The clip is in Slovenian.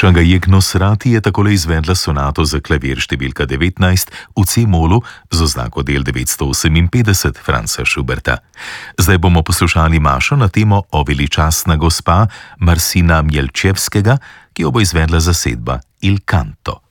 Maša Gajek Nosrati je takole izvedla sonato za klavir številka 19 v C-molu z oznako del 958 Franza Schuberta. Zdaj bomo poslušali Mašo na temo O veličastna gospa Marsina Mjelčevskega, ki jo bo izvedla zasedba Il Canto.